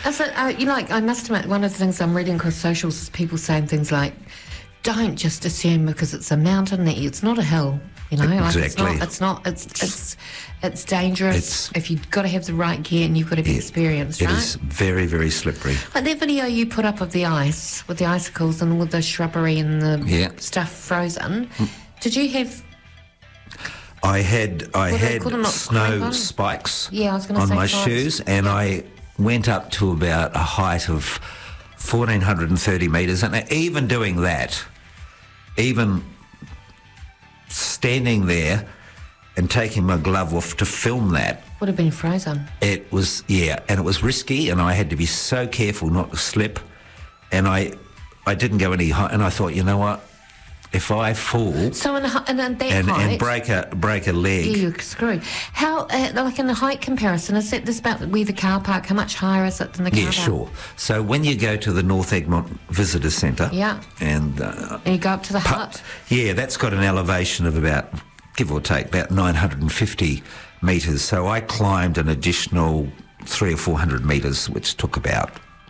I must admit, one of the things I'm reading across socials is people saying things like, don't just assume because it's a mountain that it's not a hill. Exactly. It's dangerous. If you've got to have the right gear and you've got to be experienced, right? It is very, very slippery. Like that video you put up of the ice, with the icicles and with the shrubbery and the stuff frozen, did you have... I had snow spikes on my shoes, and I went up to about a height of 1,430 metres, and even doing that, even standing there and taking my glove off to film that, would have been frozen. It was, and it was risky, and I had to be so careful not to slip, and I didn't go any high, and I thought, you know what, if I fall and break a leg, you're screwed. How, like in the height comparison, is this about where the car park? How much higher is it than the car park? Yeah, sure. So when you go to the North Egmont Visitor Centre, and you go up to the hut, that's got an elevation of about, give or take, about 950 metres. So I climbed an additional 300 or 400 metres, which took about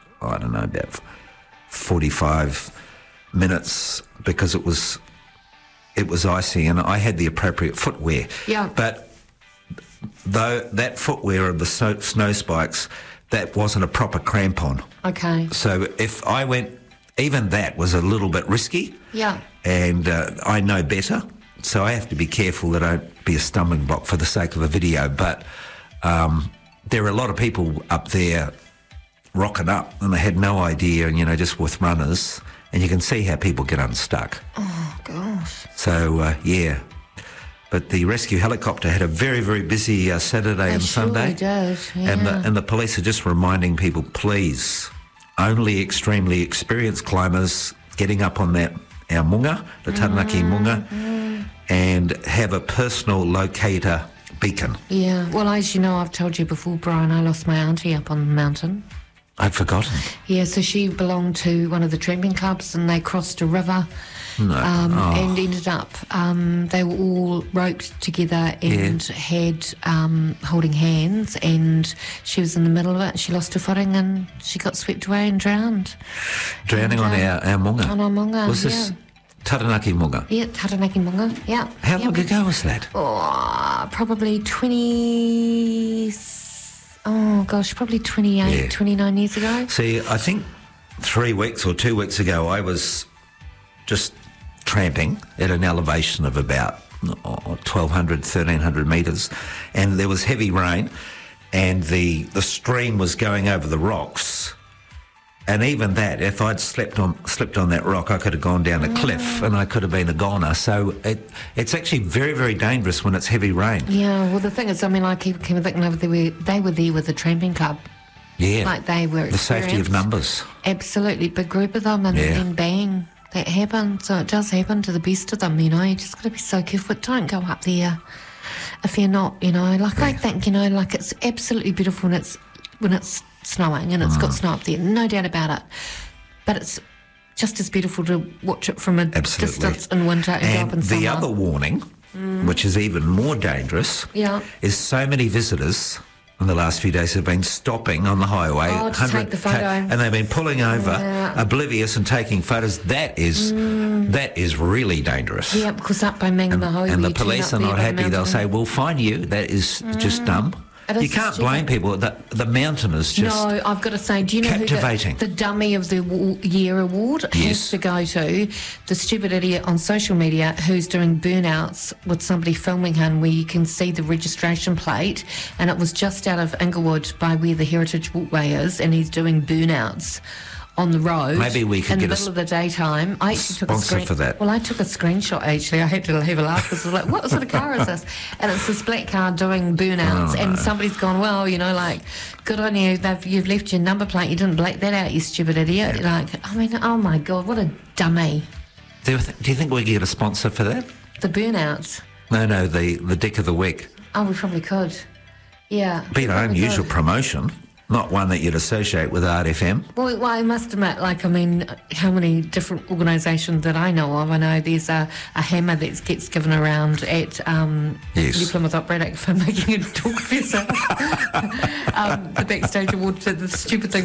45 minutes, because it was icy, and I had the appropriate footwear. Yeah. But though that footwear of the snow spikes, that wasn't a proper crampon. Okay. So if I went, even that was a little bit risky. Yeah. And I know better, so I have to be careful that I don't be a stumbling block for the sake of a video. But there are a lot of people up there rocking up, and they had no idea, and just with runners. And you can see how people get unstuck. Oh, gosh. So, But the rescue helicopter had a very, very busy Saturday and Sunday. It did, yeah. And the police are just reminding people, please, only extremely experienced climbers getting up on our munga, the Taranaki munga, and have a personal locator beacon. Yeah. Well, as you know, I've told you before, Brian, I lost my auntie up on the mountain. I'd forgotten. Yeah, so she belonged to one of the tramping clubs, and they crossed a river and ended up, they were all roped together and had holding hands, and she was in the middle of it, and she lost her footing and she got swept away and drowned. Drowning on our munga? On our munga, Was this Taranaki munga? Yeah, Taranaki munga, yeah. How long ago was that? Oh, probably 28, 29 years ago. See, I think 3 weeks or 2 weeks ago, I was just tramping at an elevation of about 1,200, 1,300 metres, and there was heavy rain, and the stream was going over the rocks. And even that, if I'd slipped on that rock, I could have gone down a cliff, and I could have been a goner. So it's actually very, very dangerous when it's heavy rain. Yeah, well, the thing is, I keep thinking they were there with the tramping club. Yeah. Like they were the safety of numbers. Absolutely. Big group of them, and then bang, that happened. So it does happen to the best of them, You just got to be so careful. Don't go up there if you're not, I think, it's absolutely beautiful when it's snowing, and it's got snow up there, no doubt about it. But it's just as beautiful to watch it from a distance in winter and go up in summer. The other warning, which is even more dangerous, is so many visitors in the last few days have been stopping on the highway to take the photo, and they've been pulling over, oblivious, and taking photos. That is really dangerous. Yeah, because up by Mangamoho, and the police are not happy. They'll say, "We'll fine you." That is just dumb. You can't blame people. The mountain is just no. I've got to say, do you know captivating. Who the dummy of the year award has to go to? The stupid idiot on social media who's doing burnouts with somebody filming him, where you can see the registration plate, and it was just out of Inglewood by where the Heritage Walkway is, and he's doing burnouts on the road. Maybe we could in get the middle of the daytime. I actually took a sponsor for that. Well, I took a screenshot. Actually, I had to have a laugh because I was like, "What sort of car is this?" And it's this black car doing burnouts, and somebody's gone, "Well, good on you. You've left your number plate. You didn't black that out, you stupid idiot." Oh my God, what a dummy! Do you think we could get a sponsor for that? The burnouts? No, the Dick of the Week. Oh, we probably could. Yeah. Be our unusual promotion. Not one that you'd associate with Art FM. Well, I must admit, how many different organisations that I know of? I know there's a hammer that gets given around at New Plymouth Operatic for making a talk of yourself. The Backstage Award for the stupid thing